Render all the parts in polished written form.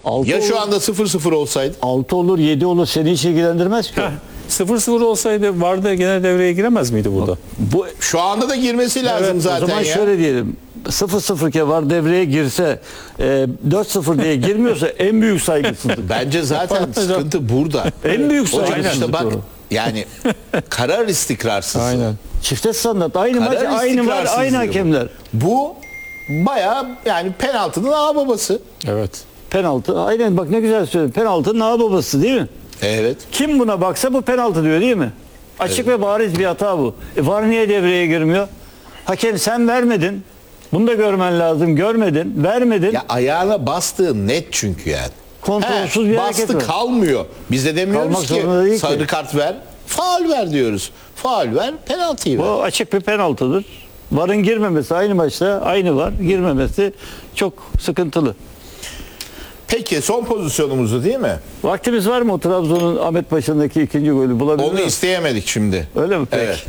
6 Ya olur, şu anda 0-0 olsaydı? 6 olur, 7 olur, seni hiç ilgilendirmez ki. 0-0 olsaydı VAR'da gene devreye giremez miydi burada? Bu Şu anda da girmesi lazım o zaten zaman ya. şöyle diyelim. 0-0 ke var devreye girse 4-0 diye girmiyorsa en büyük saygısızlık. Bence zaten sıkıntı burada. En büyük Hocam işte saygısızlık bak, o. yani karar istikrarsızlığı. Aynen. Çifte standart, aynı maç, Karar aynı var, istikrarsızlığı aynı bu. hakemler. Bu bayağı yani penaltının ağababası. Evet. Penaltı, aynen bak ne güzel söyledin. Penaltının ağababası değil mi? Evet. Kim buna baksa bu penaltı diyor değil mi? Açık ve bariz bir hata bu. VAR niye devreye girmiyor? Hakem sen vermedin. Bunu da görmen lazım. Görmedin, vermedin. Ya ayağına bastığı net çünkü yani. Kontrolsüz bir hareket bastı var. kalmıyor. Biz de demiyoruz Kalmak zorunda değil ki ki. sarı kart ver, faul ver diyoruz. Faul ver, penaltıyı ver. Bu açık bir penaltıdır. VAR'ın girmemesi aynı maçta aynı var. Girmemesi çok sıkıntılı. Peki son pozisyonumuzu değil mi? Vaktimiz var mı o Trabzon'un Ahmet Paşa'ndaki ikinci golü bulabilir Onu miyiz? isteyemedik şimdi. Öyle mi? Peki. Evet.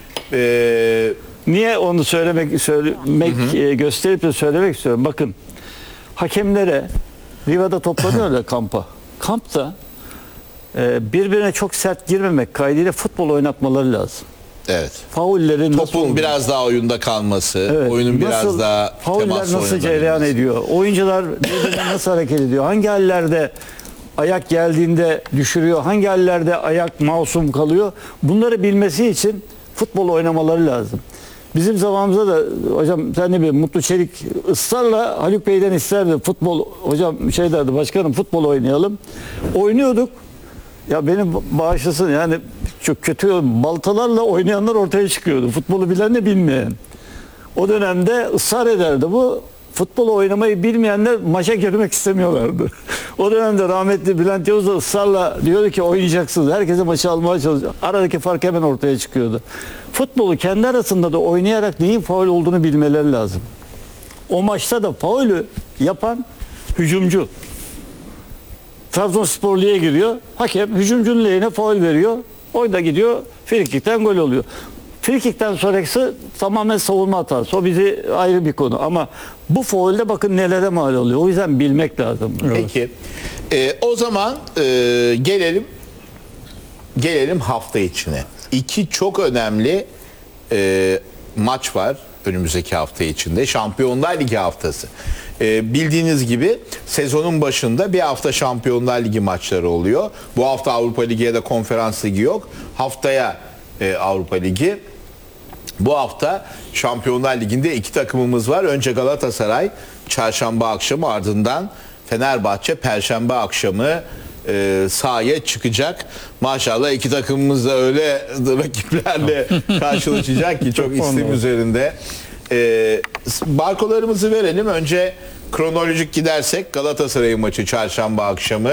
Niye onu gösterip de söylemek istiyorum. Bakın hakemlere Riva'da toplanıyorlar kampa. Kampta birbirine çok sert girmemek kaydıyla futbol oynatmaları lazım. Evet. Faullerin nasıl Topun olduğunu- biraz daha oyunda kalması, Evet, oyunun biraz nasıl- daha fauller temaslı nasıl cereyan ediyor? Oyuncular birbirine nasıl hareket ediyor? Hangi hallerde ayak geldiğinde düşürüyor? Hangi hallerde ayak masum kalıyor? Bunları bilmesi için futbol oynamaları lazım. Bizim zamanımızda da hocam sen ne bileyim Mutlu Çelik ısrarla Haluk Bey'den isterdi futbol hocam şey derdi başkanım futbol oynayalım. Oynuyorduk. Ya beni bağışlasın yani çok kötü baltalarla oynayanlar ortaya çıkıyordu. Futbolu bilen de bilmeyen. O dönemde ısrar ederdi bu. Futbolu oynamayı bilmeyenler maça girmek istemiyorlardı. O dönemde rahmetli Bülent Yavuz da ısrarla diyordu ki oynayacaksınız. Herkese maçı almaya çalışıyor. Aradaki fark hemen ortaya çıkıyordu. Futbolu kendi arasında da oynayarak neyin faul olduğunu bilmeleri lazım. O maçta da faulü yapan hücumcu. Trabzonsporlu'ya giriyor. Hakem hücumcunun lehine faul veriyor. Oyda gidiyor. Frikikten gol oluyor. Frikikten sonrası tamamen savunma hatası. O bizi ayrı bir konu. Ama bu faulde bakın nelere mal oluyor. O yüzden bilmek lazım. Peki. O zaman gelelim hafta içine. İki çok önemli maç var önümüzdeki hafta içinde. Şampiyonlar Ligi haftası. Bildiğiniz gibi sezonun başında bir hafta Şampiyonlar Ligi maçları oluyor. Bu hafta Avrupa Ligi ya da Konferans Ligi yok. Haftaya Avrupa Ligi. Bu hafta Şampiyonlar Ligi'nde iki takımımız var. Önce Galatasaray çarşamba akşamı, ardından Fenerbahçe perşembe akşamı sahaya çıkacak. Maşallah iki takımımız da öyle rakiplerle karşılaşacak ki çok istim üzerinde. Barkolarımızı verelim. Önce kronolojik gidersek Galatasaray maçı çarşamba akşamı.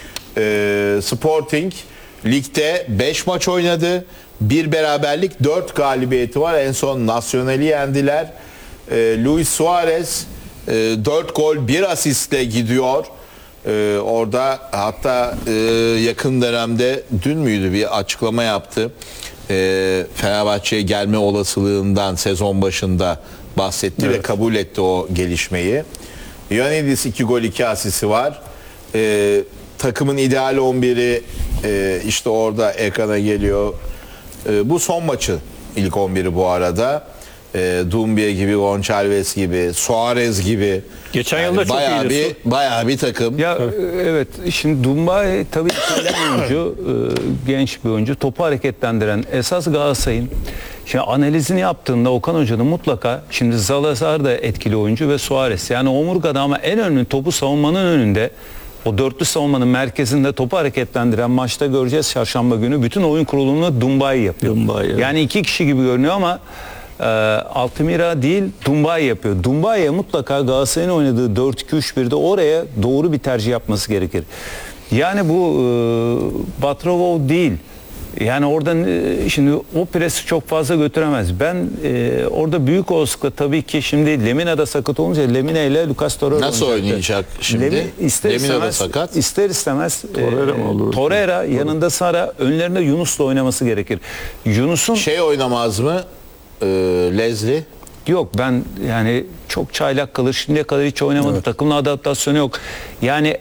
Sporting ligde 5 maç oynadı. Bir beraberlik, 4 galibiyeti var. En son Nacional'i yendiler. Luis Suarez 4 gol 1 asistle gidiyor. Orada hatta yakın dönemde dün müydü bir açıklama yaptı. Fenerbahçe'ye gelme olasılığından sezon başında bahsetti ve kabul etti o gelişmeyi. Ioannidis 2 gol 2 asisti var. Takımın ideal 11'i işte orada ekrana geliyor. Bu son maçı ilk 11'i bu arada. Doumbia gibi, Gonçalves gibi, Suarez gibi. Geçen yılda çok iyiydi. Bayağı bir takım. Ya evet, şimdi Dumba tabii İtalyan oyuncu, genç bir oyuncu, topu hareketlendiren esas Galatasaray'ın şimdi analizini yaptığında Okan Hoca'nın mutlaka şimdi Salazar da etkili oyuncu ve Suarez yani omurgada ama en önemli topu savunmanın önünde o dörtlü savunmanın merkezinde topu hareketlendiren maçta göreceğiz çarşamba günü bütün oyun kurulumunu Dumbay yapıyor. Dumbay, evet. Yani iki kişi gibi görünüyor ama Altamira değil Dumbay yapıyor. Dumbay'a mutlaka Galatasaray'ın oynadığı 4-2-3-1'de oraya doğru bir tercih yapması gerekir. Yani bu Batrovov değil. Yani oradan şimdi o presi çok fazla götüremez. Ben orada büyük olasılıkla tabii ki şimdi Lemina da sakat olunca Lemina ile Lucas Torreira Nasıl oynayacak şimdi? Lemina da sakat. İster istemez Torreira mı olur? Torreira yanında Sara önlerinde Yunus'la oynaması gerekir. Yunus'un Oynamaz mı? Leslie. yok ben yani çok çaylak kalır. Şimdiye kadar hiç oynamadı. Takımla adaptasyonu yok. Yani